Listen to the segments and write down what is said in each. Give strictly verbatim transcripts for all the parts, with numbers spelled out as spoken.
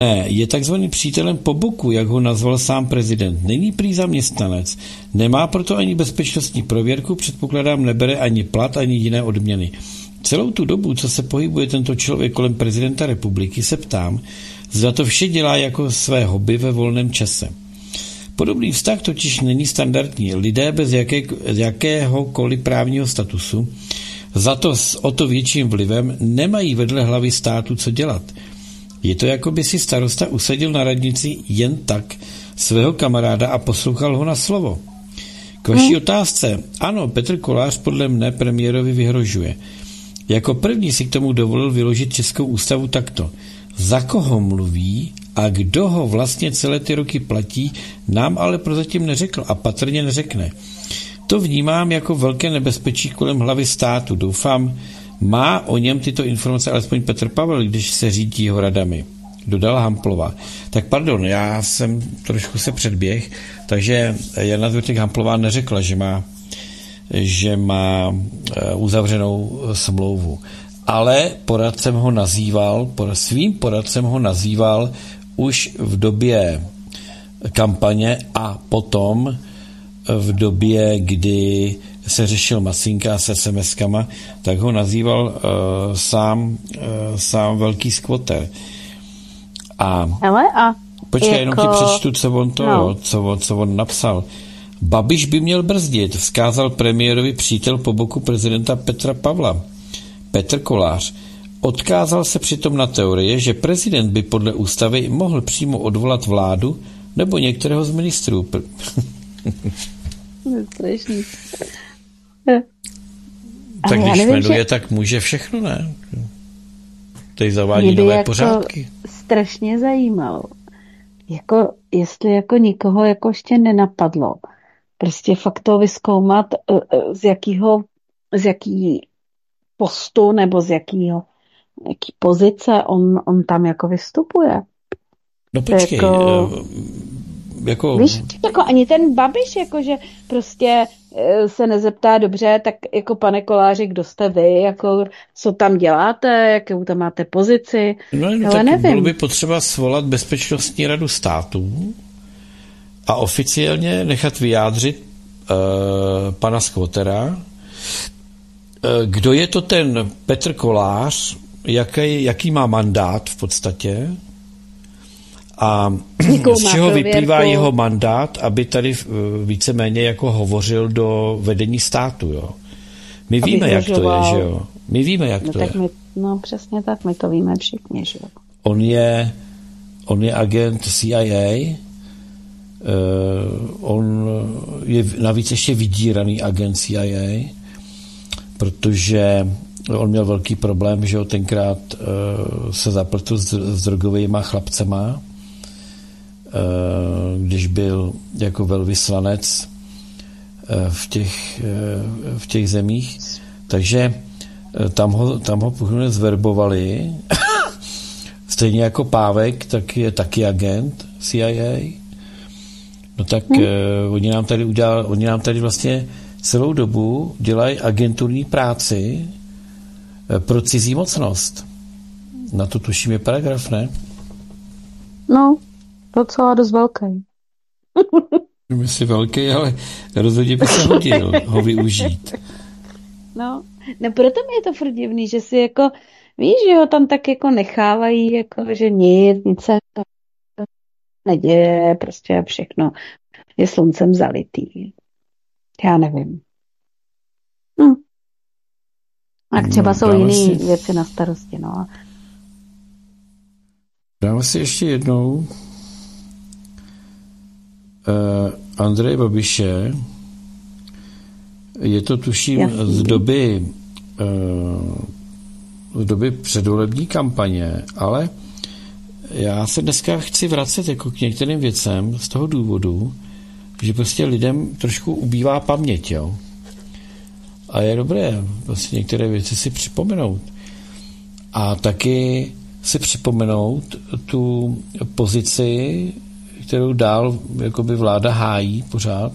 Ne, je takzvaným přítelem po boku, jak ho nazval sám prezident. Není prý zaměstnanec. Nemá proto ani bezpečnostní prověrku, předpokládám, nebere ani plat, ani jiné odměny. Celou tu dobu, co se pohybuje tento člověk kolem prezidenta republiky, se ptám, zda to vše dělá jako své hobby ve volném čase. Podobný vztah totiž není standardní. Lidé bez jaké, jakéhokoliv právního statusu, za to s o to větším vlivem, nemají vedle hlavy státu co dělat. Je to, jako by si starosta usadil na radnici jen tak svého kamaráda a poslouchal ho na slovo. K vaší hmm. otázce. Ano, Petr Kolář podle mne premiérovi vyhrožuje. Jako první si k tomu dovolil vyložit Českou ústavu takto. Za koho mluví a kdo ho vlastně celé ty roky platí, nám ale prozatím neřekl a patrně neřekne. To vnímám jako velké nebezpečí kolem hlavy státu. Doufám, má o něm tyto informace alespoň Petr Pavel, když se řídí jeho radami. Dodala Hamplová. Tak pardon, já jsem trošku se předběh, takže Jana Zvrtěk Hamplová neřekla, že má, že má uzavřenou smlouvu. Ale poradcem ho nazýval, svým poradcem ho nazýval už v době kampaně a potom v době, kdy se řešil Masinka s es em eskama, tak ho nazýval uh, sám, uh, sám velký skvoter. A, Hele, a počkej, jako... jenom ti přečtu, co on, to, no. co, on, co on napsal. Babiš by měl brzdit, vzkázal premiérovi přítel po boku prezidenta Petra Pavla. Petr Kolář. Odkázal se přitom na teorie, že prezident by podle ústavy mohl přímo odvolat vládu nebo některého z ministrů. Strašný. Tak když nevím, jmenuje, že... tak může všechno, ne? Teď zavádí nové jako pořádky. Strašně zajímalo. Jako, jestli jako nikoho jako ještě nenapadlo. Prostě fakt to vyzkoumat, z jakého, z jaký postu nebo z jakýho, jaký pozice on, on tam jako vystupuje. No počkej, jako... Jako... Víš, jako ani ten Babiš, jakože prostě se nezeptá dobře, tak jako pane Koláři, kdo jste vy, jako co tam děláte, jakou tam máte pozici, no, no, ale tak nevím. Bylo by potřeba svolat Bezpečnostní radu států a oficiálně nechat vyjádřit uh, pana Skvotera, uh, kdo je to ten Petr Kolář, jaký, jaký má mandát v podstatě, a z čeho vyplývá jeho mandát, aby tady víceméně jako hovořil do vedení státu, jo. My aby víme, jak to je, že jo. My víme, jak no, to tak je. My, no přesně tak, my to víme všichni, že jo. On je, on je agent C I A, uh, on je navíc ještě vydíraný agent C I A, protože on měl velký problém, že jo, tenkrát uh, se zapletl s, s drogovýma chlapcema, když byl jako velvyslanec v těch, v těch zemích. Takže tam ho, tam ho zverbovali. Stejně jako Pávek, tak je taky agent C I A. No tak hmm. oni nám tady udělali, oni nám tady vlastně celou dobu dělají agenturní práci pro cizí mocnost. Na to tuším je paragraf, ne? No, docela dost velký. Myslím velký, ale rozhodně by se hodil ho využít. No, no proto mi je to furt divný, že si jako, víš, že ho tam tak jako nechávají, jako, že nic, nic se neděje, prostě všechno je sluncem zalitý. Já nevím. Hm. A třeba no, jsou jiné si... věci na starosti, no. Dáme si ještě jednou Uh, Andreje Babiše, je to tuším Jasný. z doby uh, z doby předvolební kampaně, ale já se dneska chci vracet jako k některým věcem z toho důvodu, že prostě lidem trošku ubývá paměť, jo. A je dobré prostě některé věci si připomenout. A taky si připomenout tu pozici, kterou dál jakoby vláda hájí pořád.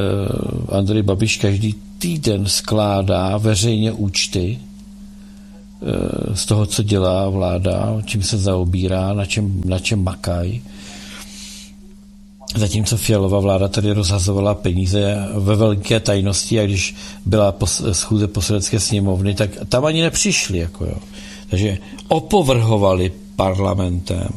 Uh, Andrej Babiš každý týden skládá veřejně účty z toho, co dělá vláda, čím se zaobírá, na čem, na čem makají. Zatímco Fialová vláda tady rozhazovala peníze ve velké tajnosti, a když byla pos- schůze poslanecké sněmovny, tak tam ani nepřišli. Jako jo. Takže opovrhovali parlamentem.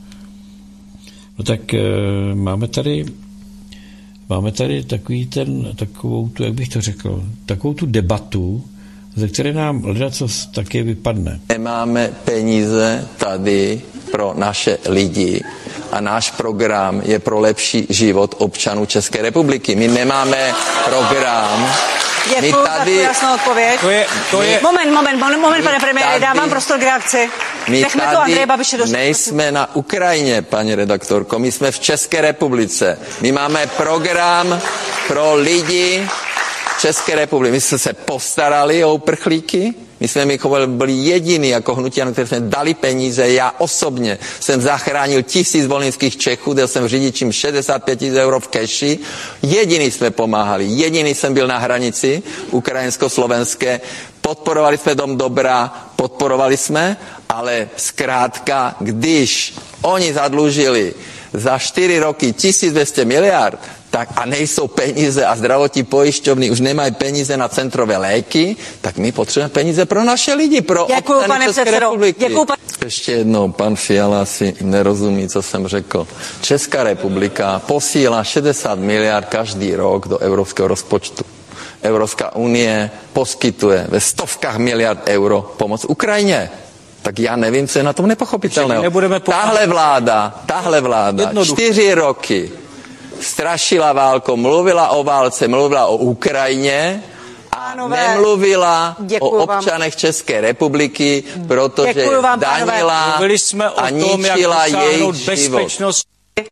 No tak e, máme tady máme tady takový ten, takovou tu, jak bych to řekl, takovou tu debatu, ze které nám ledacos taky vypadne. Nemáme peníze tady pro naše lidi a náš program je pro lepší život občanů České republiky. My nemáme program. Děkuji za tu jasnou odpověď. To je, to je... Moment, moment, moment, moment pane premiére, dávám prostor k reakci. Nechme to Andreje Babiše dořešit. Nejsme na Ukrajině, paní redaktorko, my jsme v České republice. My máme program pro lidi České republiky. My jsme se postarali o uprchlíky, my jsme my byli jediní jako hnutí, na které jsme dali peníze. Já osobně jsem zachránil tisíc volinských Čechů, dal jsem řidičím šedesát pět tisíc euro v keši. Jediný jsme pomáhali, jediný jsem byl na hranici ukrajinsko-slovenské. Podporovali jsme Dom dobra, podporovali jsme, ale zkrátka, když oni zadlužili za čtyři roky tisíc dvě stě miliard, tak a nejsou peníze a zdravotní pojišťovny už nemají peníze na centrové léky, tak my potřebujeme peníze pro naše lidi, pro Děkuju, občany České předsedo. republiky. Děkuju, pan... Ještě jednou, pan Fiala si nerozumí, co jsem řekl. Česká republika posílá šedesát miliard každý rok do evropského rozpočtu. Evropská unie poskytuje ve stovkách miliard euro pomoc Ukrajině. Tak já nevím, co je na tom nepochopitelného. Tahle vláda, tahle vláda, Jednoduch. čtyři roky strašila válkou, mluvila o válce, mluvila o Ukrajině a pánové, nemluvila o občanech vám. České republiky, protože vám, danila jsme o a tom, ničila jak jejich bezpečnost.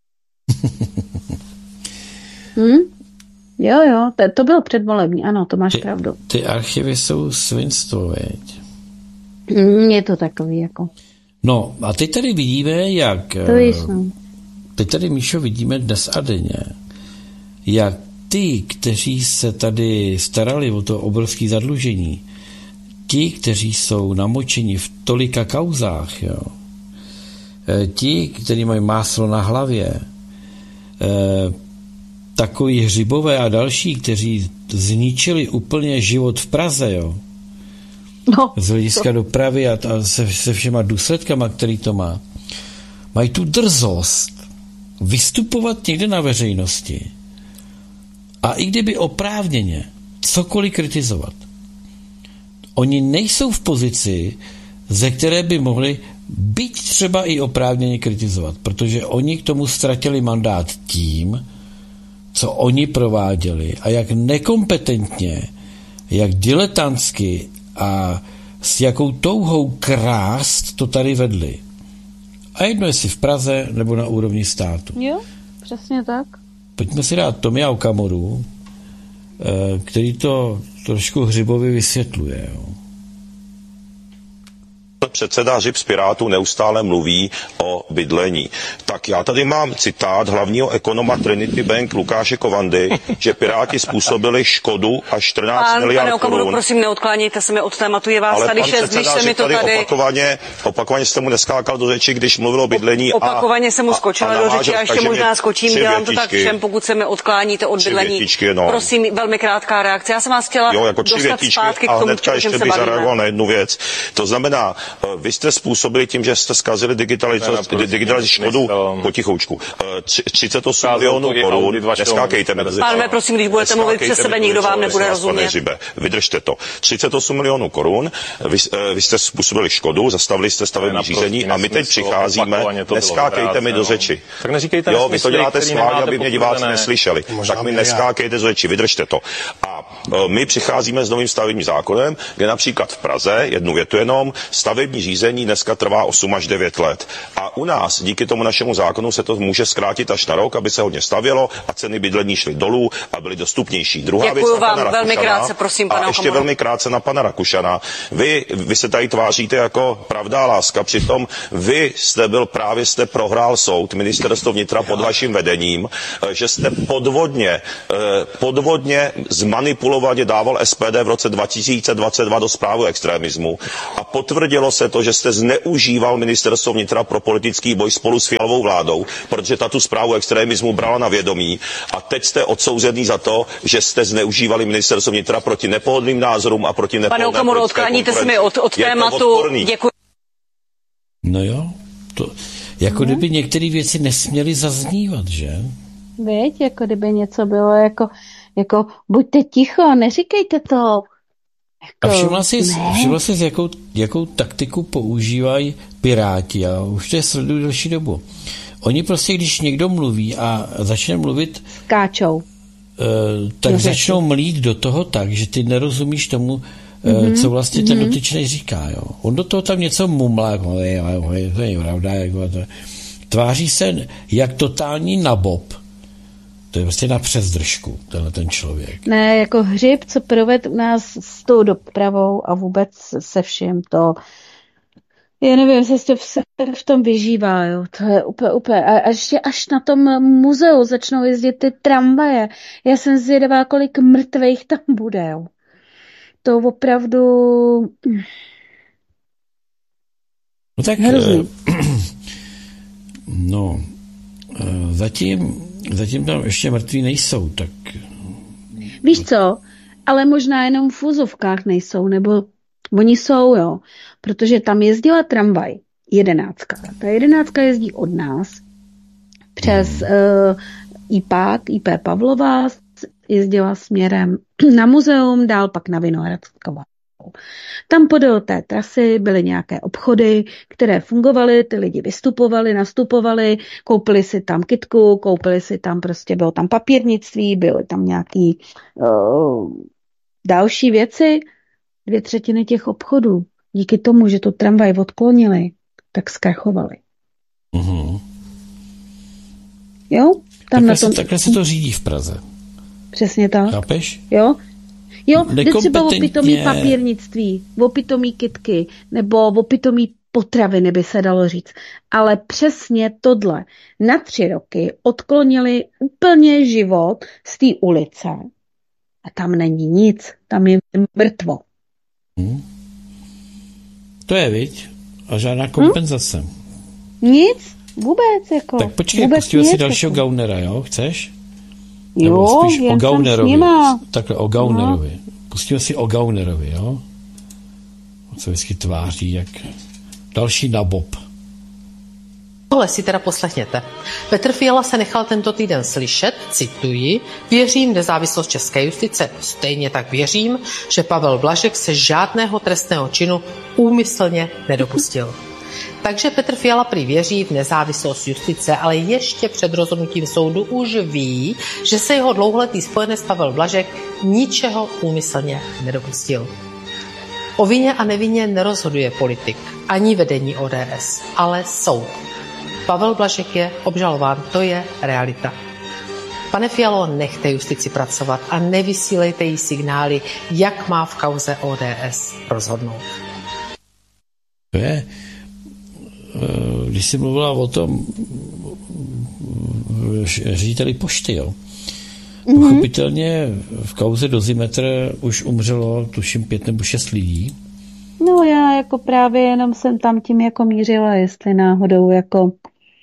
Hmm? Jo, jo, to, to bylo předvolební, ano, to máš ty, pravdu. Ty archivy jsou svinstvo, veď? Mm, je to takový, jako. No, a teď tady vidíme, jak... To je no. Teď tady, Míšo, vidíme dnes a denně, jak ty, kteří se tady starali o to obrovské zadlužení, ti, kteří jsou namočeni v tolika kauzách, jo, ti, kteří mají máslo na hlavě, takový Hřibové a další, kteří zničili úplně život v Praze, jo, no, z hlediska to... dopravy a, a se, se všema důsledkama, který to má, mají tu drzost vystupovat někde na veřejnosti a i kdyby oprávněně cokoliv kritizovat. Oni nejsou v pozici, ze které by mohli byť třeba i oprávněně kritizovat, protože oni k tomu ztratili mandát tím, co oni prováděli a jak nekompetentně, jak diletantsky a s jakou touhou krást to tady vedli. A jedno jestli v Praze nebo na úrovni státu. Jo, přesně tak. Pojďme si dát Tomia Okamuru, který to trošku Hřibovi vysvětluje. Jo. Předseda Hřib z Pirátů neustále mluví o bydlení. Tak já tady mám citát hlavního ekonoma Trinity Bank Lukáše Kovandy, že Piráti způsobili škodu až čtrnáct Pán, miliard pane Okamuru, korun. Prosím, neodklánějte se mi od tématu, je vás ale tady šest, když se mi to tady... tady opakovaně, opakovaně jste mu neskákal do řeči, když mluvil o bydlení. Opakovaně a, jsem mu skočila a, a do řeči a ještě možná skočím, dělám to tak všem, pokud se mi odkláníte od bydlení. Větičky, no. Prosím, velmi krátká reakce. Já jsem vás chtěla jo, jako dostat zpátky k tomu, a ještě bych zareagoval na jednu věc. To znamená, vy jste způsobili tím, že jste zkazili digitalizaci škodu potichoučku. třicet osm milionů korun, neskákejte mi. Pánové, prosím, když budete mluvit přes sebe, nikdo vám nebude rozumět. Vydržte to. třicet osm milionů korun, vy, vy jste způsobili škodu, zastavili jste stavební řízení a my teď přicházíme, neskákejte mi do řeči. Tak neříkejte, jo, vy to děláte schválně, aby mě diváci neslyšeli. Tak mi neskákejte do řeči, vydržte to. A my přicházíme s novým stavebním zákonem, kde například v Praze, jednu větu jenom, stavební řízení dneska trvá osm až devět let. A u nás díky tomu našemu zákonu se to může zkrátit až na rok, aby se hodně stavělo a ceny bydlení šly dolů a byly dostupnější. Druhá Děkuju věc na vám, pana velmi Rakušana, krátce, prosím, pana a ještě Okamura. velmi krátce na pana Rakušana. Vy, vy se tady tváříte jako pravda a láska, přitom vy jste byl právě jste prohrál soud, ministerstvo vnitra pod vaším vedením, že jste podvodně, podvodně zmanipulovali regulovaně dával S P D v roce dva tisíce dvacet dva do zprávy extremismu a potvrdilo se to, že jste zneužíval ministerstvo vnitra pro politický boj spolu s Fialovou vládou, protože ta tu zprávu extremismu brala na vědomí a teď jste odsouzený za to, že jste zneužívali ministerstvo vnitra proti nepohodlným názorům a proti nepohodlné politické konkurenci. Pane Okamuro, odkláníte se mi od, od tématu. Děkuji. No jo, to, jako no. kdyby některé věci nesměly zaznívat, že? Víď, jako kdyby něco bylo jako, jako buďte ticho, neříkejte to. Jako, a všimla jsi, všimla jsi jakou, jakou taktiku používají Piráti, a už to je sleduju delší dobu. Oni prostě, když někdo mluví a začne mluvit... Káčou. Uh, tak Neřeči. začnou mlít do toho tak, že ty nerozumíš tomu, mm-hmm. co vlastně ten mm-hmm. dotyčný říká. Jo. On do toho tam něco mumlá, jako, to je pravda, jako to. Tváří se jak totální nabob. To je prostě na přezdržku, tenhle ten člověk. Ne, jako Hřib, co provedl u nás s tou dopravou a vůbec se vším, to já nevím, se v, v tom vyžívá, jo. To je úplně, úplně. A ještě až na tom muzeu začnou jezdit ty tramvaje. Já jsem zvědavá, kolik mrtvejch tam bude, jo. To opravdu... No tak... No, zatím, zatím tam ještě mrtví nejsou, tak... Víš co? Ale možná jenom v úzovkách nejsou, nebo oni jsou, jo. Protože tam jezdila tramvaj, jedenáctka. Ta jedenáctka jezdí od nás přes hmm. uh, IPák, I P Pavlova, jezdila směrem na muzeum, dál pak na Vinohradskou. Tam podél té trasy byly nějaké obchody, které fungovaly, ty lidi vystupovali, nastupovali, koupili si tam kytku, koupili si tam prostě, bylo tam papírnictví, byly tam nějaký uh, další věci. Dvě třetiny těch obchodů, díky tomu, že tu tramvaj odklonili, tak zkrachovali. Uh-huh. Jo? Tam takhle, na tom... se, takhle se to řídí v Praze. Přesně tak. Chápeš? Jo? Jo, jde třeba opitomí papírnictví, opitomí kytky, nebo opitomí potraviny, by se dalo říct. Ale přesně tohle. Na tři roky odklonili úplně život z té ulice. A tam není nic. Tam je mrtvo. Hmm. To je, viď? A žádná kompenzace. Hmm? Nic. Vůbec, jako. Tak počkej, pustil si dalšího jako. Gaunera, jo? Chceš? Jo, spíš o Gaunerovi. Takhle, o Gaunerovi. No. Pustíme si o Gaunerovi, jo? On se vždycky tváří jak další nabob. Tohle si teda poslechněte. Petr Fiala se nechal tento týden slyšet, cituji, věřím v nezávislost české justice. Stejně tak věřím, že Pavel Blažek se žádného trestného činu úmyslně nedopustil. Takže Petr Fiala prý věří v nezávislost justice, ale ještě před rozhodnutím soudu už ví, že se jeho dlouholetý spojenec Pavel Blažek ničeho úmyslně nedopustil. O vině a nevině nerozhoduje politik, ani vedení O D S, ale soud. Pavel Blažek je obžalován, to je realita. Pane Fialo, nechte justici pracovat a nevysílejte jí signály, jak má v kauze O D S rozhodnout. To je... Když jsi mluvila o tom řediteli pošty, jo. Mm-hmm. Pochopitelně v kauze Dozimetr už umřelo, tuším, pět nebo šest lidí. No já jako právě jenom jsem tam tím jako mířila, jestli náhodou jako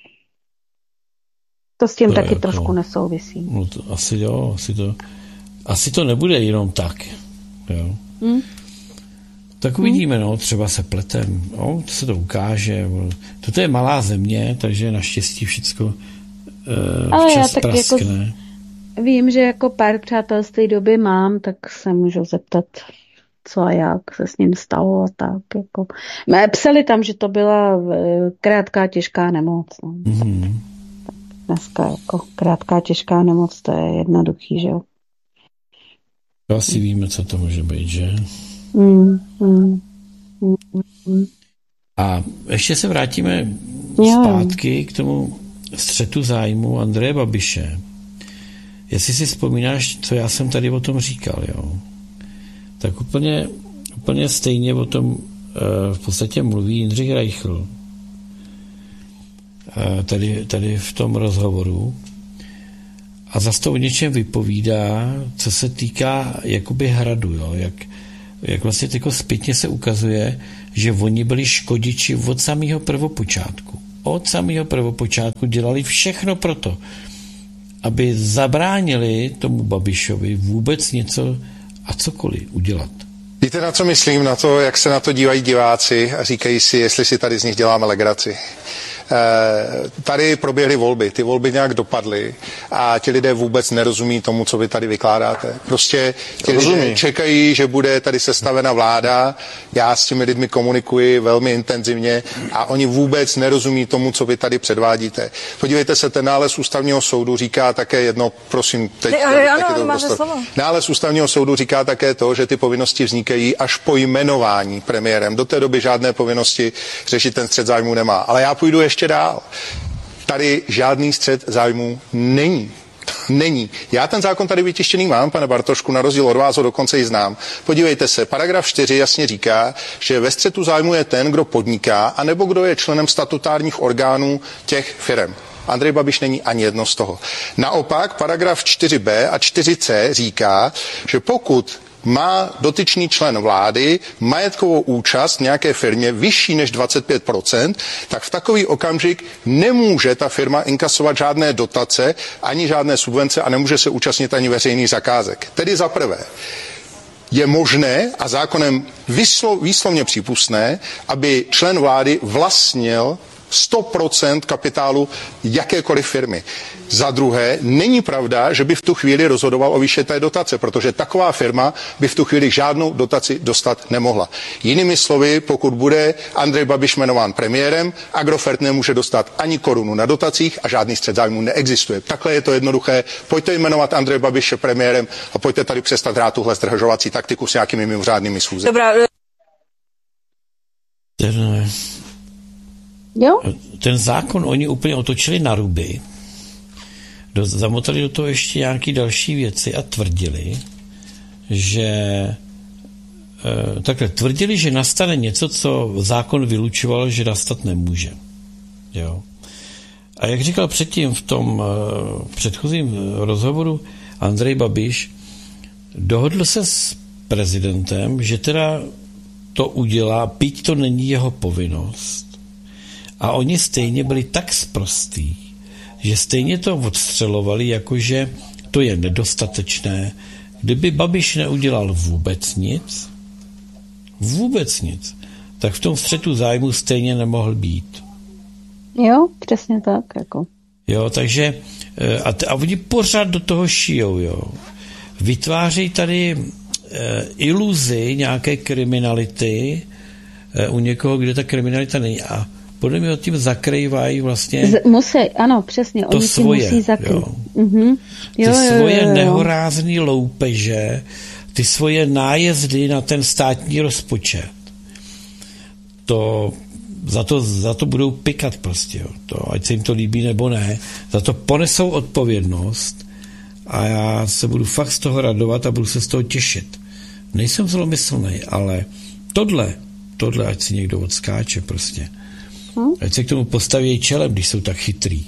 to s tím to taky jako, trošku nesouvisí. No to asi jo, asi to, asi to nebude jenom tak, jo. Mm. Tak uvidíme, hmm. no, třeba se pletem, no, to se to ukáže. Toto je malá země, takže naštěstí všecko uh, ale včas já tak praskne. Jako vím, že jako pár přátelství doby mám, tak se můžu zeptat, co a jak se s ním stalo a tak. Jako. Psali tam, že to byla krátká těžká nemoc. No. Hmm. Dneska jako krátká těžká nemoc, to je jednoduchý, že jo. Asi víme, co to může být, že? Mm, mm, mm. A ještě se vrátíme zpátky k tomu střetu zájmu Andreje Babiše. Jestli si vzpomínáš, co já jsem tady o tom říkal, jo, tak úplně, úplně stejně o tom uh, v podstatě mluví Jindřich Reichl. Uh, tady, tady v tom rozhovoru. A A zase to o něčem vypovídá, co se týká jakoby hradu, jo? Jak, jak vlastně tyko zpětně se ukazuje, že oni byli škodiči od samého prvopočátku. Od samého prvopočátku dělali všechno proto, aby zabránili tomu Babišovi vůbec něco a cokoliv udělat. Víte, na co myslím? Na to, jak se na to dívají diváci a říkají si, jestli si tady z nich děláme legraci. Tady proběhly volby, ty volby nějak dopadly a ti lidé vůbec nerozumí tomu, co vy tady vykládáte. Prostě ti lidé čekají, že bude tady sestavena vláda, já s těmi lidmi komunikuji velmi intenzivně a oni vůbec nerozumí tomu, co vy tady předvádíte. Podívejte se, ten nález ústavního soudu říká také jedno, prosím, teď... Ne, ale ano, máte slovo. Nález ústavního soudu říká také to, že ty povinnosti vznikají až po jmenování premiérem. Do té doby žádné povinnosti řešit ten střet zájmů nemá. Ale já půjdu ještě Ještě dál. Tady žádný střet zájmů není. Není. Já ten zákon tady vytištěný mám, pane Bartošku, na rozdíl od vás ho dokonce i znám. Podívejte se, paragraf čtyři jasně říká, že ve střetu zájmu je ten, kdo podniká, anebo kdo je členem statutárních orgánů těch firem. Andrej Babiš není ani jedno z toho. Naopak, paragraf čtyři bé a čtyři cé říká, že pokud má dotyčný člen vlády majetkovou účast v nějaké firmě vyšší než dvacet pět procent, tak v takový okamžik nemůže ta firma inkasovat žádné dotace, ani žádné subvence a nemůže se účastnit ani veřejných zakázek. Tedy za prvé, je možné a zákonem vyslo, výslovně přípustné, aby člen vlády vlastnil sto procent kapitálu jakékoliv firmy. Za druhé, není pravda, že by v tu chvíli rozhodoval o výši té dotace, protože taková firma by v tu chvíli žádnou dotaci dostat nemohla. Jinými slovy, pokud bude Andrej Babiš jmenován premiérem, Agrofert nemůže dostat ani korunu na dotacích a žádný střet zájmů neexistuje. Takhle je to jednoduché. Pojďte jmenovat Andrej Babiše premiérem a pojďte tady přestat hrát tuhle zdržovací taktiku s nějakými mimořádnými schůzemi. Dobrá. Ten, jo? ten zákon oni úplně otočili na ruby. Do, zamotali do toho ještě nějaké další věci a tvrdili, že e, takhle tvrdili, že nastane něco, co zákon vylučoval, že nastat nemůže. Jo. A jak říkal předtím v tom e, předchozím rozhovoru Andrej Babiš, dohodl se s prezidentem, že teda to udělá, byť to není jeho povinnost. A oni stejně byli tak sprostí, že stejně to odstřelovali, jakože to je nedostatečné. Kdyby Babiš neudělal vůbec nic, vůbec nic, tak v tom střetu zájmu stejně nemohl být. Jo, přesně tak. Jako. Jo, takže a, t- a oni pořád do toho šijou, jo. Vytvářejí tady e, iluzi nějaké kriminality e, u někoho, kde ta kriminalita není. A podle mě tím zakrývají vlastně Z, musí, ano, přesně, to oni svoje, musí zakrýt. Jo. Mm-hmm. Ty jo, svoje jo, jo, jo. nehorázný loupeže, ty svoje nájezdy na ten státní rozpočet. To za to, za to budou pikat prostě. Jo. To, ať se jim to líbí nebo ne, za to ponesou odpovědnost a já se budu fakt z toho radovat a budu se z toho těšit. Nejsem zlomyslný, ale tohle, tohle ať si někdo odskáče prostě. Hmm? Ať se k tomu postaví čelem, když jsou tak chytrý.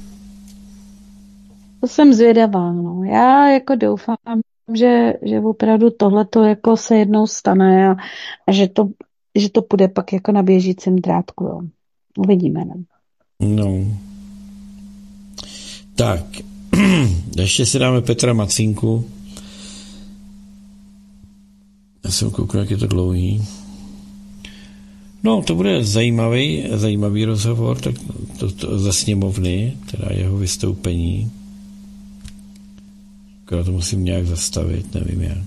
To jsem zvědavá, no. Já jako doufám, že, že opravdu tohleto jako se jednou stane a, a že, to, že to půjde pak jako na běžícím drátku, jo. Uvidíme, ne? No. Tak. Ještě si dáme Petra Macínku. Já jsem kouknu, jak je to dlouhý. No, to bude zajímavý, zajímavý rozhovor tak to, to, ze sněmovny, teda jeho vystoupení. Já to musím nějak zastavit, nevím jak.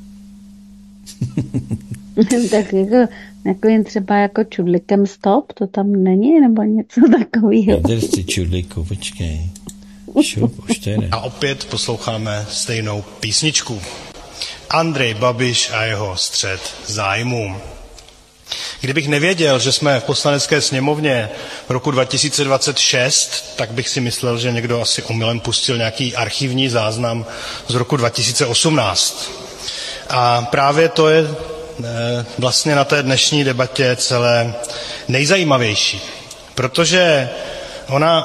Tak jako, jako jen třeba jako čudlikem stop, to tam není, nebo něco takového. Jdeš si čudliku, počkej. Šup, už to jde. A opět posloucháme stejnou písničku. Andrej Babiš a jeho střet zájmů. Kdybych nevěděl, že jsme v Poslanecké sněmovně v roku dva tisíce dvacet šest, tak bych si myslel, že někdo asi omylem pustil nějaký archivní záznam z roku dva tisíce osmnáct. A právě to je vlastně na té dnešní debatě celé nejzajímavější, protože ona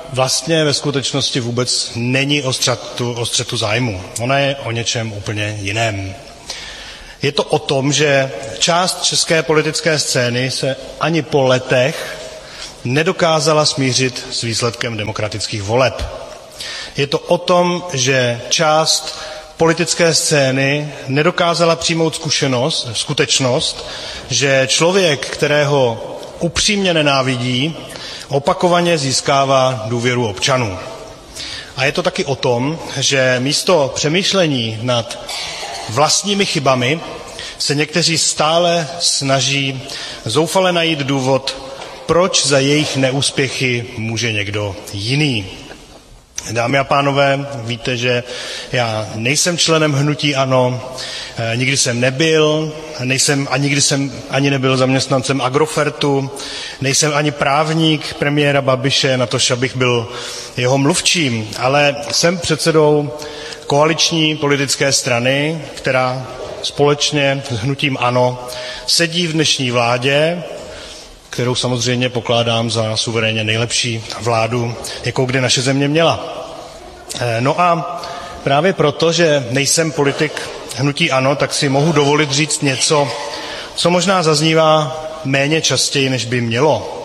vlastně ve skutečnosti vůbec není o střetu, o střetu zájmu. Ona je o něčem úplně jiném. Je to o tom, že část české politické scény se ani po letech nedokázala smířit s výsledkem demokratických voleb. Je to o tom, že část politické scény nedokázala přijmout zkušenost, skutečnost, že člověk, kterého upřímně nenávidí, opakovaně získává důvěru občanů. A je to taky o tom, že místo přemýšlení nad vlastními chybami se někteří stále snaží zoufale najít důvod, proč za jejich neúspěchy může někdo jiný. Dámy a pánové, víte, že já nejsem členem hnutí ANO, nikdy jsem nebyl, nejsem a nikdy jsem ani nebyl zaměstnancem Agrofertu, nejsem ani právník premiéra Babiše, natož abych byl jeho mluvčím, ale jsem předsedou koaliční politické strany, která společně s hnutím ANO sedí v dnešní vládě, kterou samozřejmě pokládám za suverénně nejlepší vládu, jakou kdy naše země měla. No a právě proto, že nejsem politik hnutí ANO, tak si mohu dovolit říct něco, co možná zaznívá méně častěji, než by mělo.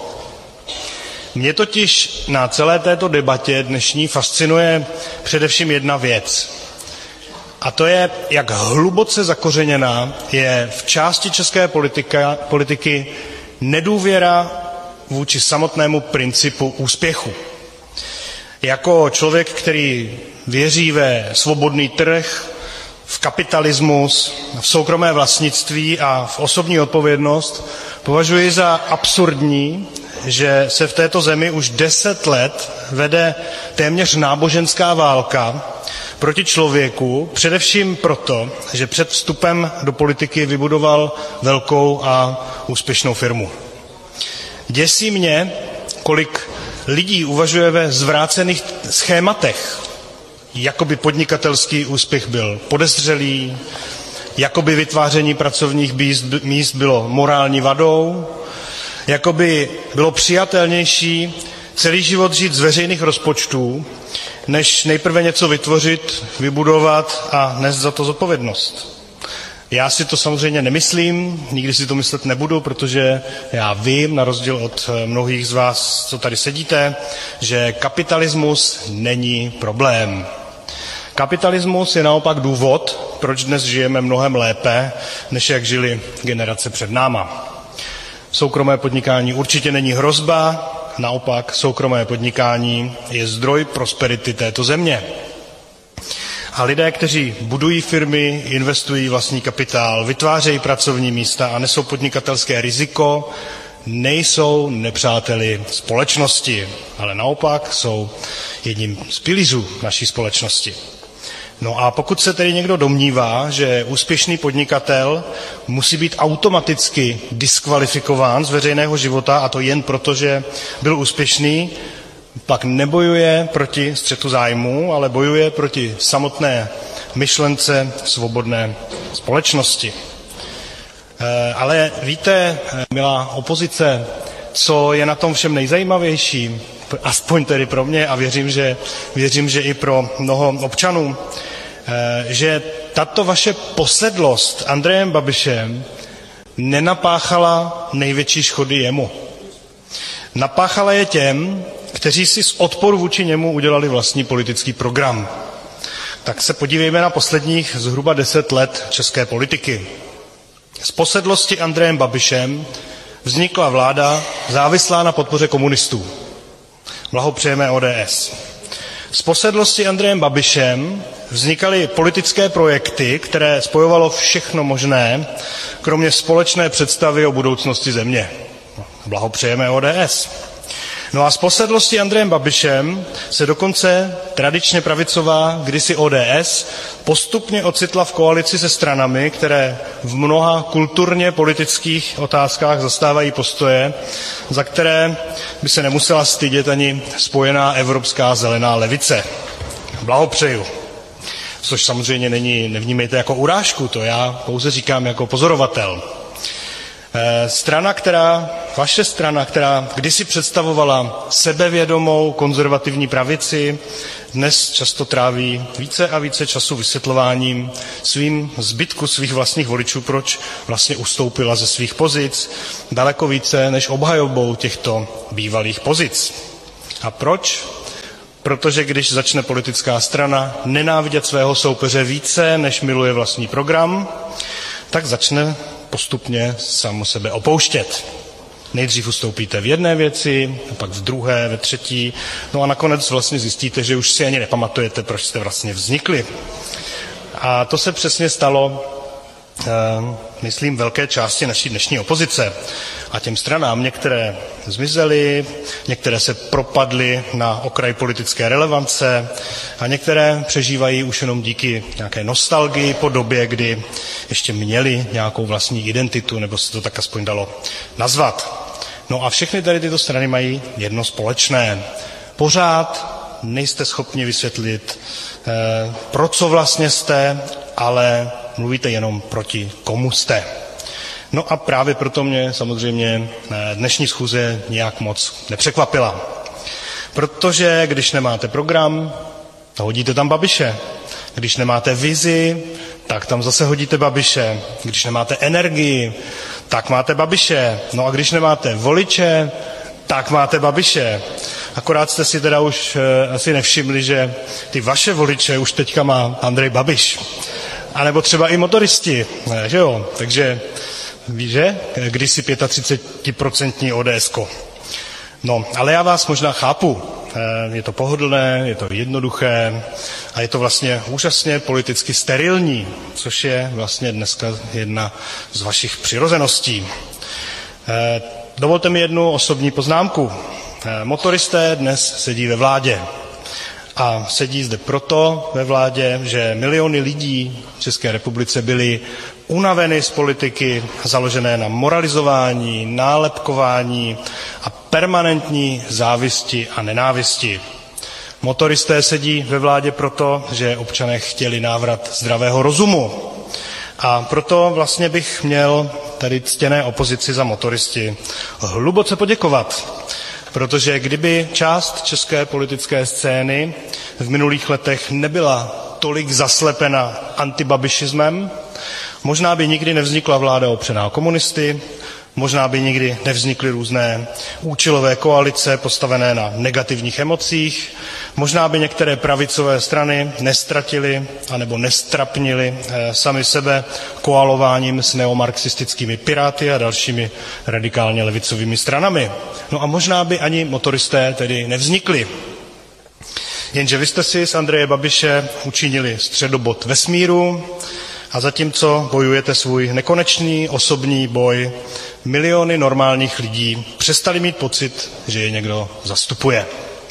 Mě totiž na celé této debatě dnešní fascinuje především jedna věc. A to je, jak hluboce zakořeněná je v části české politika, politiky nedůvěra vůči samotnému principu úspěchu. Jako člověk, který věří ve svobodný trh, v kapitalismus, v soukromé vlastnictví a v osobní odpovědnost, považuji za absurdní, že se v této zemi už deset let vede téměř náboženská válka proti člověku, především proto, že před vstupem do politiky vybudoval velkou a úspěšnou firmu. Děsí mě, kolik lidí uvažuje ve zvrácených schématech, jako by podnikatelský úspěch byl podezřelý, jako by vytváření pracovních míst bylo morální vadou, jako by bylo přijatelnější celý život žít z veřejných rozpočtů, než nejprve něco vytvořit, vybudovat a nést za to zodpovědnost. Já si to samozřejmě nemyslím, nikdy si to myslet nebudu, protože já vím, na rozdíl od mnohých z vás, co tady sedíte, že kapitalismus není problém. Kapitalismus je naopak důvod, proč dnes žijeme mnohem lépe, než jak žili generace před náma. Soukromé podnikání určitě není hrozba, naopak soukromé podnikání je zdroj prosperity této země. A lidé, kteří budují firmy, investují vlastní kapitál, vytvářejí pracovní místa a nesou podnikatelské riziko, nejsou nepřáteli společnosti, ale naopak jsou jedním z pilířů naší společnosti. No a pokud se tedy někdo domnívá, že úspěšný podnikatel musí být automaticky diskvalifikován z veřejného života, a to jen proto, že byl úspěšný, pak nebojuje proti střetu zájmů, ale bojuje proti samotné myšlence svobodné společnosti. E, ale víte, milá opozice, co je na tom všem nejzajímavější, aspoň tedy pro mě a věřím, že, věřím, že i pro mnoho občanů, e, že tato vaše posedlost Andrejem Babišem nenapáchala největší škody jemu. Napáchala je těm, kteří si z odporu vůči němu udělali vlastní politický program. Tak se podívejme na posledních zhruba deset let české politiky. Z posedlosti Andrejem Babišem vznikla vláda závislá na podpoře komunistů. Blahopřejeme O D S. Z posedlosti Andrejem Babišem vznikaly politické projekty, které spojovalo všechno možné, kromě společné představy o budoucnosti země. Blahopřejeme O D S. No a z posedlosti Andrejem Babišem se dokonce tradičně pravicová, kdysi O D S, postupně ocitla v koalici se stranami, které v mnoha kulturně politických otázkách zastávají postoje, za které by se nemusela stydět ani spojená evropská zelená levice. Blahopřeju. Což samozřejmě není, nevnímejte jako urážku, to já pouze říkám jako pozorovatel. Strana, která, vaše strana, která kdysi představovala sebevědomou konzervativní pravici, dnes často tráví více a více času vysvětlováním svým zbytku svých vlastních voličů, proč vlastně ustoupila ze svých pozic, daleko více než obhajobou těchto bývalých pozic. A proč? Protože když začne politická strana nenávidět svého soupeře více, než miluje vlastní program, tak začne postupně samu sebe opouštět. Nejdřív ustoupíte v jedné věci, pak v druhé, ve třetí, no a nakonec vlastně zjistíte, že už si ani nepamatujete, proč jste vlastně vznikli. A to se přesně stalo, eh, myslím, velké části naší dnešní opozice. A těm stranám některé zmizely, některé se propadly na okraj politické relevance a některé přežívají už jenom díky nějaké nostalgii po době, kdy ještě měli nějakou vlastní identitu, nebo se to tak aspoň dalo nazvat. No a všechny tady tyto strany mají jedno společné. Pořád nejste schopni vysvětlit, eh, pro co vlastně jste, ale mluvíte jenom proti komu jste. No a právě proto mě samozřejmě dnešní schůze nějak moc nepřekvapila. Protože když nemáte program, to hodíte tam Babiše. Když nemáte vizi, tak tam zase hodíte Babiše. Když nemáte energii, tak máte Babiše. No a když nemáte voliče, tak máte Babiše. Akorát jste si teda už e, asi nevšimli, že ty vaše voliče už teďka má Andrej Babiš. A nebo třeba i motoristi, ne, že jo? Takže víš, že? Kdysi třicet pět procent ODSko. No, ale já vás možná chápu. Je to pohodlné, je to jednoduché a je to vlastně úžasně politicky sterilní, což je vlastně dneska jedna z vašich přirozeností. Dovolte mi jednu osobní poznámku. Motoristé dnes sedí ve vládě. A sedí zde proto ve vládě, že miliony lidí v České republice byly unaveny z politiky založené na moralizování, nálepkování a permanentní závisti a nenávisti. Motoristé sedí ve vládě proto, že občané chtěli návrat zdravého rozumu. A proto vlastně bych měl tady ctěné opozici za motoristy hluboce poděkovat. Protože kdyby část české politické scény v minulých letech nebyla tolik zaslepena antibabišismem, možná by nikdy nevznikla vláda opřená o komunisty, možná by nikdy nevznikly různé účelové koalice postavené na negativních emocích, možná by některé pravicové strany nestratily anebo nestrapnily eh, sami sebe koalováním s neomarxistickými piráty a dalšími radikálně levicovými stranami. No a možná by ani motoristé tedy nevznikli. Jenže vy jste si z Andreje Babiše učinili středobod vesmíru a zatímco bojujete svůj nekonečný osobní boj, miliony normálních lidí přestali mít pocit, že je někdo zastupuje.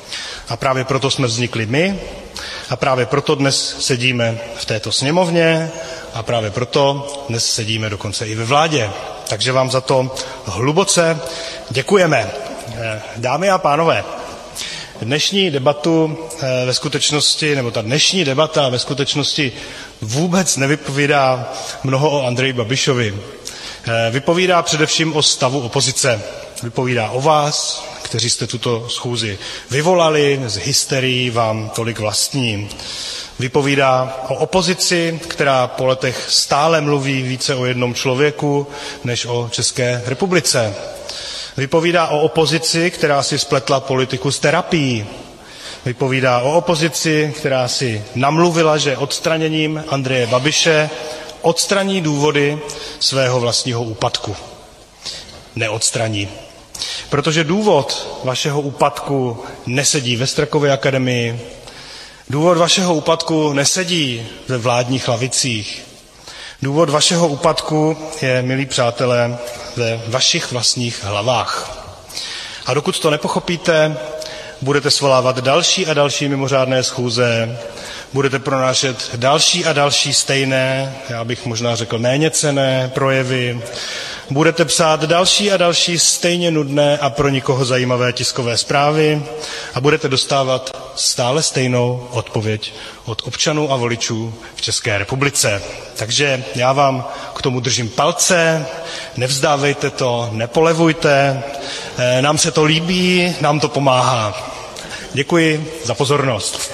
A právě proto jsme vznikli my a právě proto dnes sedíme v této sněmovně a právě proto dnes sedíme dokonce i ve vládě. Takže vám za to hluboce děkujeme. Dámy a pánové, dnešní debatu ve skutečnosti, nebo ta dnešní debata ve skutečnosti vůbec nevypovídá mnoho o Andreji Babišovi. Vypovídá především o stavu opozice. Vypovídá o vás, kteří jste tuto schůzi vyvolali, z hysterií vám tolik vlastní. Vypovídá o opozici, která po letech stále mluví více o jednom člověku, než o České republice. Vypovídá o opozici, která si spletla politiku s terapií. Vypovídá o opozici, která si namluvila, že odstraněním Andreje Babiše odstraní důvody svého vlastního úpadku. Neodstraní. Protože důvod vašeho úpadku nesedí ve Strakově akademii, důvod vašeho úpadku nesedí ve vládních lavicích. Důvod vašeho úpadku je, milí přátelé, ve vašich vlastních hlavách. A dokud to nepochopíte, budete svolávat další a další mimořádné schůze, budete pronášet další a další stejné, já bych možná řekl méně cenné projevy budete psát další a další stejně nudné a pro nikoho zajímavé tiskové zprávy a budete dostávat stále stejnou odpověď od občanů a voličů v České republice. Takže já vám k tomu držím palce, nevzdávejte to, nepolevujte, nám se to líbí, nám to pomáhá. Děkuji za pozornost.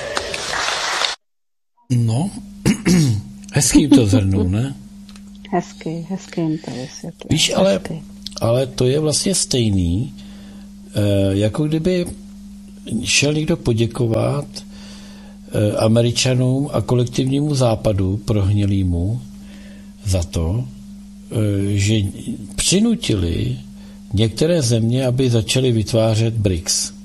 No, hezký to zhrnul, ne? Hezky, hezky jim to vysvětlil. Víš, ale, ale to je vlastně stejný, jako kdyby šel někdo poděkovat Američanům a kolektivnímu západu prohnilýmu za to, že přinutili některé země, aby začaly vytvářet B R I C S.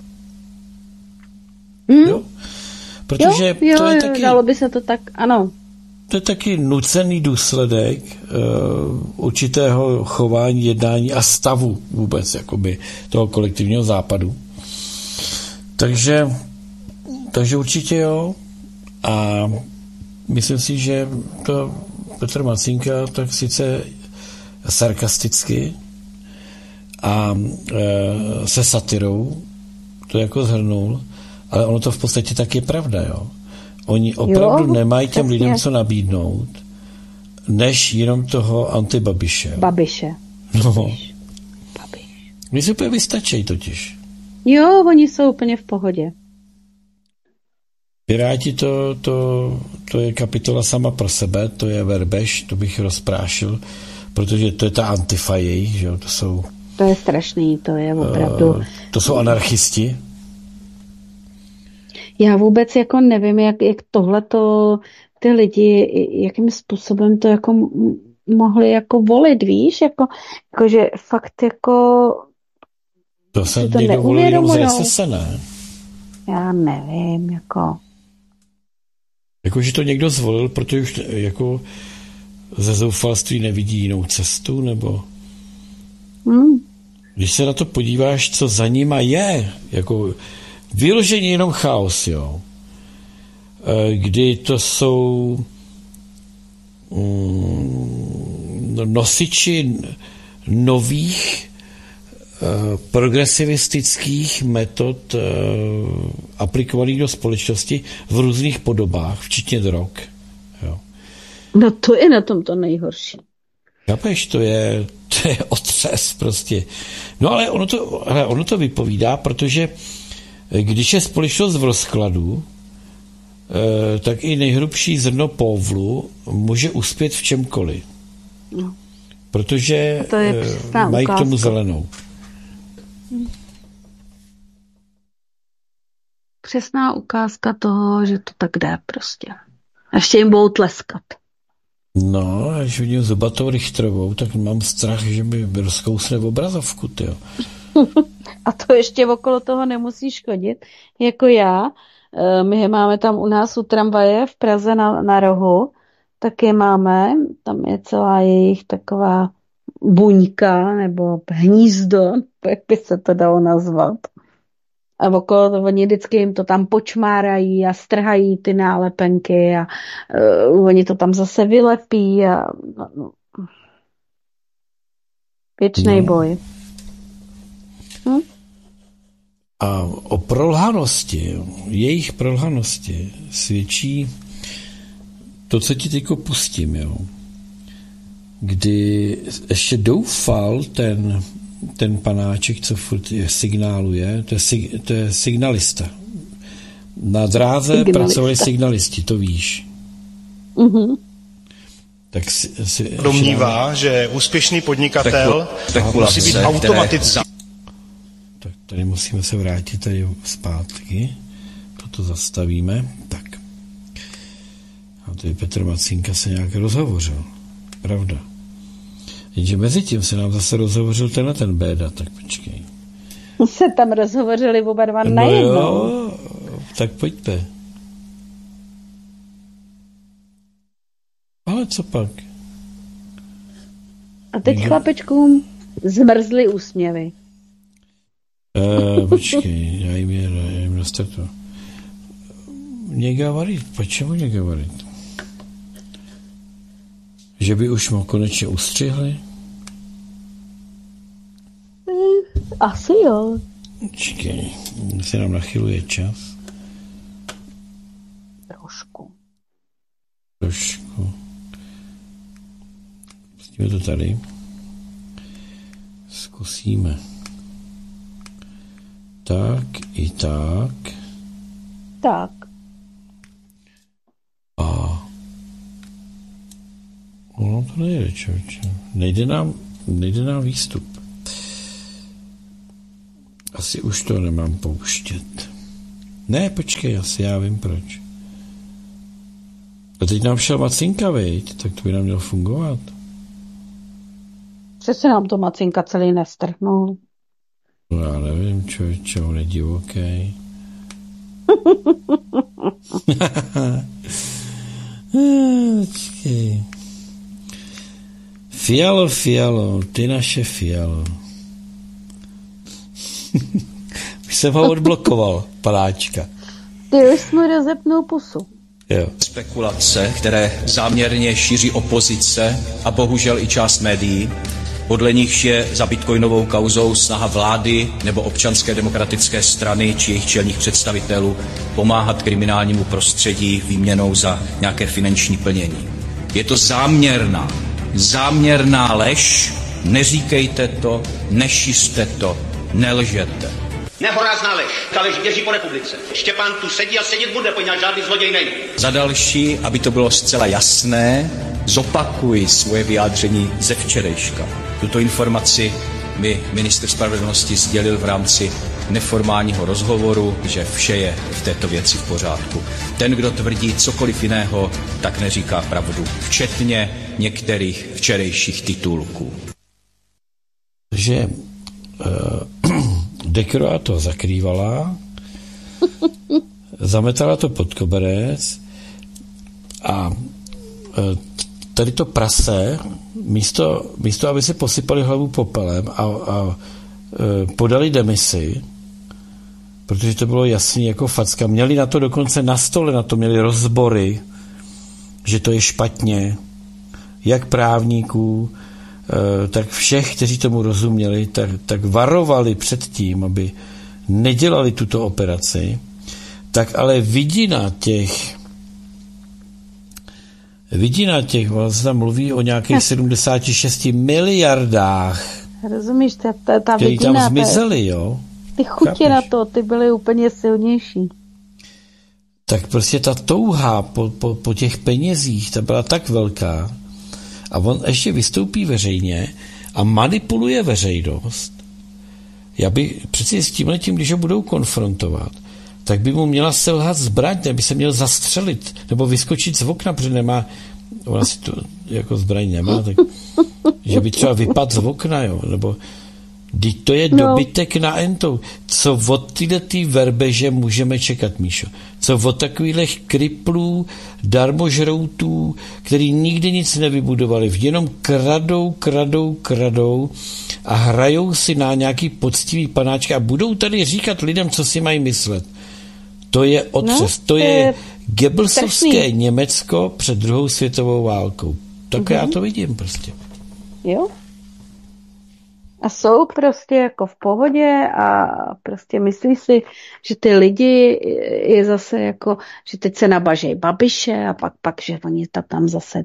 Mm. Jo? Protože jo, jo, to je taky, dalo by se to tak, ano. To je taky nucený důsledek uh, určitého chování, jednání a stavu vůbec jakoby toho kolektivního západu. Takže, takže určitě jo. A myslím si, že to Petr Macínka tak sice sarkasticky a uh, se satirou to jako zhrnul, ale ono to v podstatě tak je pravda, jo. Oni opravdu jo, nemají těm lidem co nabídnout, než jenom toho antibabiše. Babiše. No. Babiš. Babiš. Oni si úplně vystačí totiž. Jo, oni jsou úplně v pohodě. Piráti to, to, to je kapitola sama pro sebe, to je verbež, to bych rozprášil, protože to je ta antifa jejich, že jo, to jsou... To je strašný, to je opravdu... Uh, to jsou anarchisti. Já vůbec jako nevím, jak, jak tohleto ty lidi, jakým způsobem to jako mohli jako volit, víš, jako, jako že fakt jako to se to někdo volil jenom z S S, ne? Já nevím, jako jako, že to někdo zvolil, protože už jako ze zoufalství nevidí jinou cestu, nebo hmm. Když se na to podíváš, co za nima je, jako vyloženě jenom chaos, jo. Kdy to jsou mm, nosiči nových uh, progresivistických metod uh, aplikovaných do společnosti v různých podobách, včetně drog. Jo. No to je na tom to nejhorší. Chápeš, to je, to je otřes prostě. No ale ono to, ale ono to vypovídá, protože když je společnost v rozkladu, tak i nejhrubší zrno povlu může uspět v čemkoliv. No. Protože mají k tomu zelenou. Přesná ukázka toho, že to tak jde prostě. Ještě jim budou tleskat. No, až vidím Zubatou Richtrovou, tak mám strach, že mi rozkousne v obrazovku, tyjo. A to ještě okolo toho nemusíš chodit. Jako já, my máme tam u nás u tramvaje v Praze na, na rohu, tak je máme, tam je celá jejich taková buňka nebo hnízdo, jak by se to dalo nazvat. A okolo toho oni vždycky jim to tam počmárají a strhají ty nálepenky a uh, oni to tam zase vylepí a no, věčnej no. boj. Hm? A o prolhanosti, jejich prolhanosti svědčí to, co ti teďko pustím, jo. Kdy ještě doufal ten, ten panáček, co furt je, signáluje, to je, sig, to je signalista. Na dráze signalista. Pracovali signalisti, to víš. Mhm. Tak si, si, domnívá, že úspěšný podnikatel tak, tak musí být automaticky. Tak tady musíme se vrátit tady zpátky. Toto zastavíme. Tak. A tady Petr Macínka se nějak rozhovořil. Pravda. Jenže mezi tím se nám zase rozhovořil tenhle ten béda, tak počkej. Se tam rozhovořili oba dva no najednou. Jo, tak pojďte. Ale co pak? A teď Někdo... chlapečkům zmrzly úsměvy. Uh, počkej, já jim, je, já jim nastartu. Negovorit, počemu negovorit? Že by už mu konečně ustřihli? Asi jo. Počkej, se nám nachyluje čas. Trošku. Trošku. Pustíme to tady. Zkusíme. Tak i tak. Tak. A ono to nejde, člověče. Nejde nám, nejde nám výstup. Asi už to nemám pouštět. Ne, počkej, asi já vím proč. A teď nám šel Macinka, viď? Tak to by nám mělo fungovat. Přesně nám to Macinka celý nestrhnul. No já nevím, člověče, on je divoký. Počkej. Fialo, Fialo, ty naše Fialo. Už jsem ho odblokoval, panáčka. Ty už jsi mu rozepnul pusu. Jo. Spekulace, které záměrně šíří opozice a bohužel i část médií, podle nichž je za bitcoinovou kauzou snaha vlády nebo občanské demokratické strany či jejich čelních představitelů pomáhat kriminálnímu prostředí výměnou za nějaké finanční plnění. Je to záměrná, záměrná lež, neříkejte to, nešiřte to, nelžete. Nehorázná lež, ta lež běží po republice. Štěpán tu sedí a sedět bude, poněvadž žádný zloděj není. Za další, aby to bylo zcela jasné, zopakuji svoje vyjádření ze včerejška. Tuto informaci mi ministr spravedlnosti sdělil v rámci neformálního rozhovoru, že vše je v této věci v pořádku. Ten, kdo tvrdí cokoliv jiného, tak neříká pravdu, včetně některých včerejších titulků. Že uh, Dekroa to zakrývala, zametala to pod koberec a uh, tady to prase, místo, místo aby si posypali hlavu popelem a, a e, podali demisi, protože to bylo jasný jako facka. Měli na to dokonce na stole, na to měli rozbory, že to je špatně, jak právníků, e, tak všech, kteří tomu rozuměli, tak, tak varovali před tím, aby nedělali tuto operaci, tak ale vidina těch Vidina těch, vlastně tam mluví o nějakých sedmdesát šest miliardách. Rozumíš, ta, ta, ta který vidina, tam zmizely, jo? Ty chutě na to, ty byly úplně silnější. Tak prostě ta touha po, po, po těch penězích, ta byla tak velká a on ještě vystoupí veřejně a manipuluje veřejnost. Já bych přeci s tímhletím, když ho budou konfrontovat, tak by mu měla selhat zbraň, by se měl zastřelit, nebo vyskočit z okna, protože nemá, ona si to jako zbraň nemá, tak že by třeba vypadl z okna, jo, nebo teď to je no. dobytek na entou. Co od tyhle tý verbeže můžeme čekat, Míšo? Co od takových kriplů, darmožroutů, který nikdy nic nevybudovali, jenom kradou, kradou, kradou a hrajou si na nějaký poctivý panáčky a budou tady říkat lidem, co si mají myslet. To je otřes. No, to je Goebbelsovské Německo před druhou světovou válkou. Tak mm-hmm. já to vidím prostě. Jo. A jsou prostě jako v pohodě a prostě myslí si, že ty lidi je zase jako, že teď se nabažejí Babiše a pak, pak že oni tam zase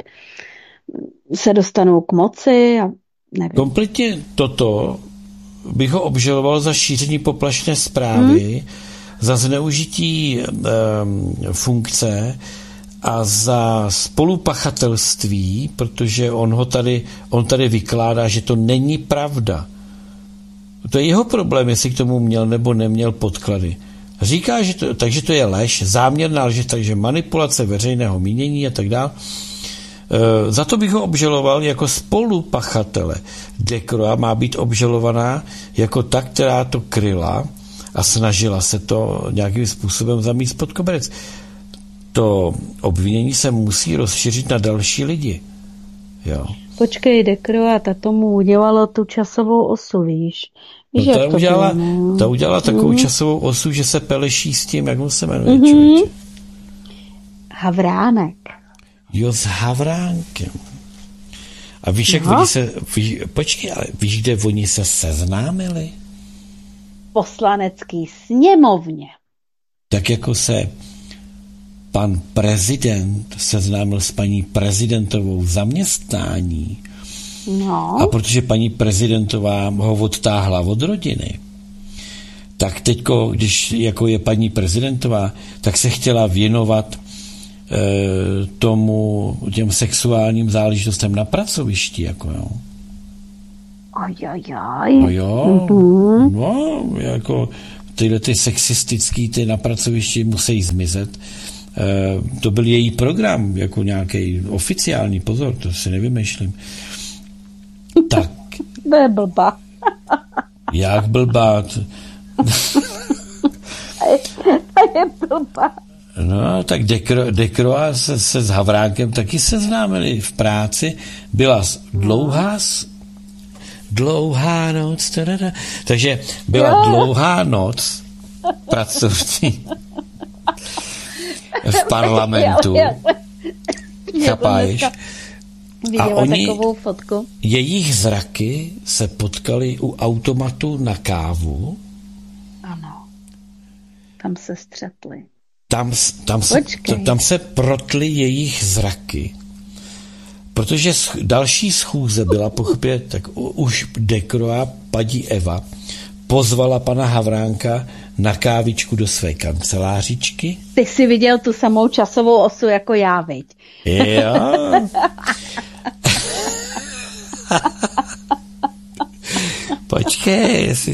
se dostanou k moci a nevím. Kompletně toto bych ho obžaloval za šíření poplašné zprávy, hmm. za zneužití um, funkce a za spolupachatelství, protože on ho tady, on tady vykládá, že to není pravda. To je jeho problém, jestli k tomu měl nebo neměl podklady. Říká, že to, takže to je lež, záměrná lež, takže manipulace veřejného mínění a tak dále. E, za to bych ho obžaloval jako spolupachatele. Dekroa má být obžalovaná jako ta, která to kryla a snažila se to nějakým způsobem zamít pod koberec. To obvinění se musí rozšířit na další lidi. Jo. Počkej, Dekroa, ta tomu udělalo tu časovou osu, víš? víš no ta, to udělala, bylo, ta udělala takovou mm-hmm. časovou osu, že se peleší s tím, jak on se jmenuje, mm-hmm. člověče. Havránek. Jo, s Havránkem. A víš, jak no. oni se... Víš, počkej, ale víš, kde oni se seznámili? poslanecký sněmovně. Tak jako se pan prezident seznámil s paní prezidentovou zaměstnání, no. A protože paní prezidentová ho odtáhla od rodiny, tak teďko, když jako je paní prezidentová, tak se chtěla věnovat e, tomu, těm sexuálním záležitostem na pracovišti, jako jo. Ajajaj. No jo, mm-hmm. no, jako tyhle ty sexistický ty na pracovišti musí zmizet. E, to byl její program, jako nějaký oficiální, pozor, to si nevymýšlím. Tak. To je blbá. Jak blbá? To je blbá. No, tak Dekro, Dekroa se, se s Havránkem taky seznámili v práci. Byla dlouhá dlouhá noc. Tadada. Takže byla dlouhá noc pracovní v parlamentu. Chápáš? A oni, takovou fotku. Jejich zraky se potkali u automatu na kávu. Ano. Tam se střetli. Tam, tam, se, tam se protly jejich zraky. Protože další schůze byla pochopě, tak už Dekroa, paní Eva, pozvala pana Havránka na kávičku do své kancelářičky. Ty jsi viděl tu samou časovou osu jako já, viď? Jo. Počkej, jestli...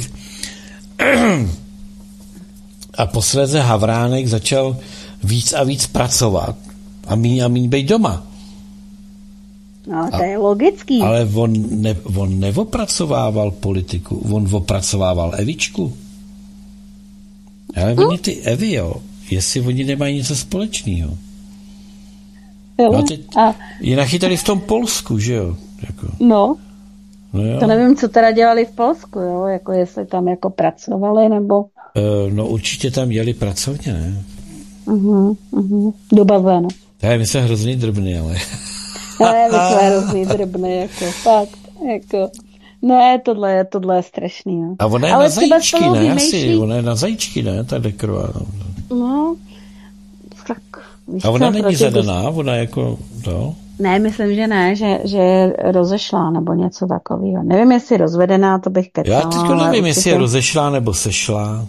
A posledně Havránek začal víc a víc pracovat a míň a míň být doma. No, to a, je logický. Ale on, ne, on neopracovával politiku, on opracovával Evičku. Ale hm? oni ty Evy, jo, jestli oni nemají něco společného. No teď a... je nachytali v tom Polsku, že jo? Jako. No. No jo. To nevím, co teda dělali v Polsku, jo? Jako jestli tam jako pracovali, nebo... Uh, no určitě tam jeli pracovně, ne? Uh-huh, uh-huh. Do bazénu. Tak my jsme hrozný drobný, ale... Ne, my jsme hrozný drobný, jako fakt, jako... Ne, tohle je, tohle je strašný, jo. A ona je ale na zajíčky, ne? Vymýšlí... Asi, ona je na zajíčky, ne? Ta Dekroa. No, tak... A ona není zadaná, ona jako to... Ne, myslím, že ne, že, že je rozešlá nebo něco takového. Nevím, jestli je rozvedená, to bych kecala. Já teďko nevím, jestli je rozešlá nebo sešlá.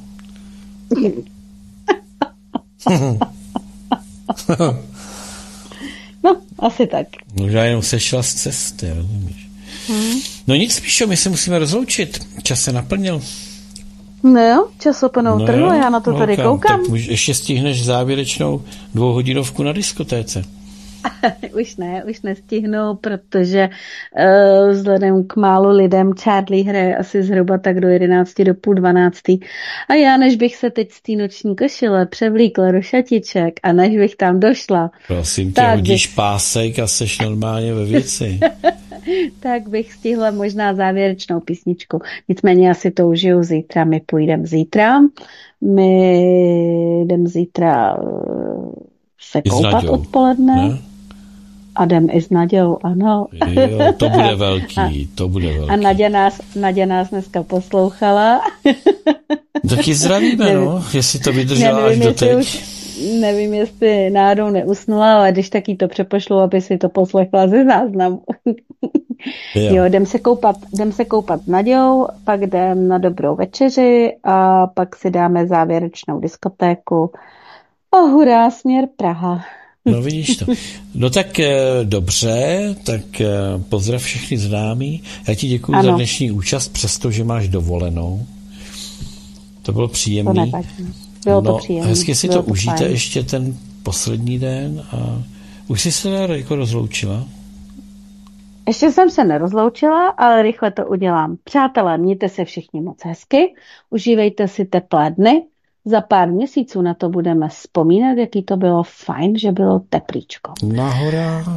No, asi tak. Možná jenom sešla z cesty, rozumíš. Hmm. No nic, Píšo, my se musíme rozloučit. Čas se naplnil. No jo, čas oponou no trhu, já na to no, tady kam. koukám. Tak ještě stihneš závěrečnou dvouhodinovku na diskotéce. Už ne, už nestihnu, protože uh, vzhledem k málu lidem Charlie hraje asi zhruba tak do jedenácti, do půl dvanáctý. A já, než bych se teď z té noční košile převlíkla do šatiček a než bych tam došla... Prosím tě, hodíš bych... pásek a seš normálně ve věci. Tak bych stihla možná závěrečnou písničku. Nicméně asi to užiju zítra. My půjdeme zítra. My jdem zítra se koupat odpoledne. Ne? A jdem i s Nadějou, ano. Jo, to bude velký, to bude velký. A Naděja nás, Naděja nás dneska poslouchala. Taky zdravíme, nevím, no, jestli to vydržela nevím, až do teď. Už, nevím, jestli náhodou neusnula, ale když taky to přepošlu, aby si to poslechla ze záznamu. Jo, jo jdem se koupat, jdem se koupat s Nadějou, pak jdem na dobrou večeři a pak si dáme závěrečnou diskotéku. A hurá, směr Praha. No vidíš to. No tak e, dobře, tak e, pozdrav všechny známí. Já ti děkuji ano. za dnešní účast, přestože máš dovolenou. To bylo příjemné. To nevadí. Bylo no, to příjemné. Hezky si bylo to, to užijte fajn. Ještě ten poslední den a už jsi se jako rozloučila? Ještě jsem se nerozloučila, ale rychle to udělám. Přátelé, mějte se všichni moc hezky, užívejte si teplé dny. Za pár měsíců na to budeme vzpomínat, jaký to bylo fajn, že bylo teplíčko. Na horách.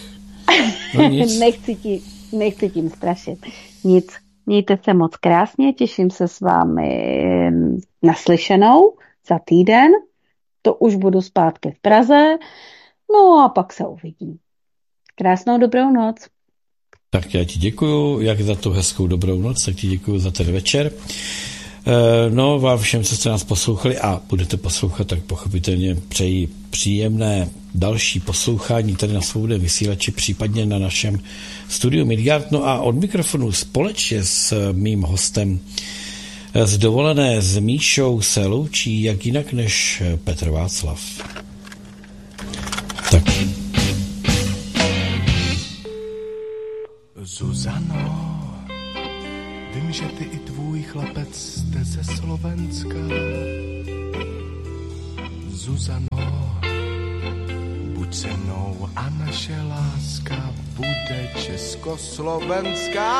No nechci, tím, nechci tím strašit. Nic. Mějte se moc krásně, těším se s vámi naslyšenou za týden. To už budu zpátky v Praze. No a pak se uvidí. Krásnou dobrou noc. Tak já ti děkuju, jak za tu hezkou dobrou noc, tak ti děkuju za ten večer. No, vám všem, co jste nás poslouchali a budete poslouchat, tak pochopitelně přeji příjemné další poslouchání tady na Svobodném vysílači, případně na našem studiu Midgard. No a od mikrofonu společně s mým hostem z dovolené s Míšou se loučí jak jinak než Petr Václav. Tak. Zuzano, vím, že ty i tvůj chlapec jste ze Slovenska. Zuzano, buď se mnou a naše láska bude československá.